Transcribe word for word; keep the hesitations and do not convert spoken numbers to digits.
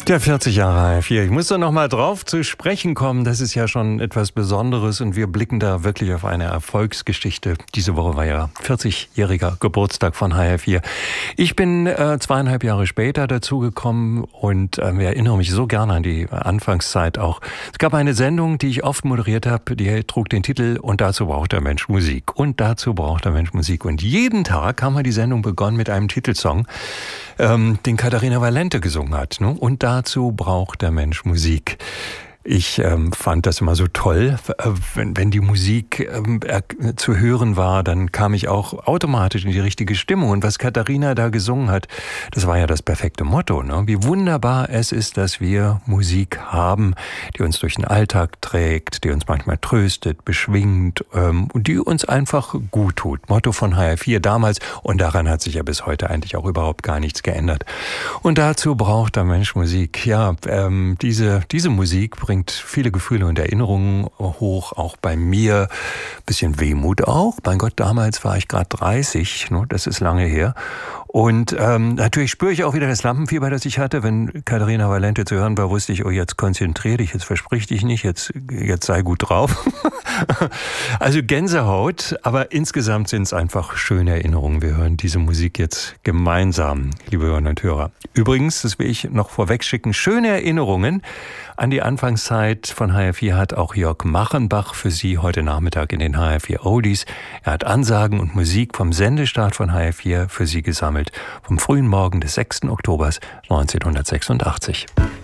Der vierzig Jahre H F vier. Ich muss da noch mal drauf zu sprechen kommen. Das ist ja schon etwas Besonderes und wir blicken da wirklich auf eine Erfolgsgeschichte. Diese Woche war ja vierzigjähriger Geburtstag von H F vier. Ich bin äh, zweieinhalb Jahre später dazugekommen und äh, erinnere mich so gerne an die Anfangszeit auch. Es gab eine Sendung, die ich oft moderiert habe, die trug den Titel "Und dazu braucht der Mensch Musik". Und dazu braucht der Mensch Musik. Und jeden Tag haben wir die Sendung begonnen mit einem Titelsong, ähm, den Caterina Valente gesungen hat. Ne? Und dazu braucht der Mensch Musik. Ich ähm, fand das immer so toll, wenn, wenn die Musik ähm, äh, zu hören war, dann kam ich auch automatisch in die richtige Stimmung. Und was Caterina da gesungen hat, das war ja das perfekte Motto, ne? Wie wunderbar es ist, dass wir Musik haben, die uns durch den Alltag trägt, die uns manchmal tröstet, beschwingt ähm, und die uns einfach gut tut. Motto von H F vier damals, und daran hat sich ja bis heute eigentlich auch überhaupt gar nichts geändert. Und dazu braucht der Mensch Musik. Ja, ähm, diese, diese Musik bringt bringt viele Gefühle und Erinnerungen hoch, auch bei mir. Bisschen Wehmut auch. Mein Gott, damals war ich gerade dreißig, ne? Das ist lange her. Und ähm, natürlich spüre ich auch wieder das Lampenfieber, das ich hatte. Wenn Caterina Valente zu hören war, wusste ich, oh, jetzt konzentrier dich, jetzt versprich dich nicht, jetzt, jetzt sei gut drauf. Also Gänsehaut, aber insgesamt sind es einfach schöne Erinnerungen. Wir hören diese Musik jetzt gemeinsam, liebe Hörerinnen und Hörer. Übrigens, das will ich noch vorweg schicken, schöne Erinnerungen an die Anfangszeit von H F vier hat auch Jörg Machenbach für Sie heute Nachmittag in den H F vier Oldies. Er hat Ansagen und Musik vom Sendestart von H F vier für Sie gesammelt, vom frühen Morgen des sechsten Oktober neunzehnhundertsechsundachtzig.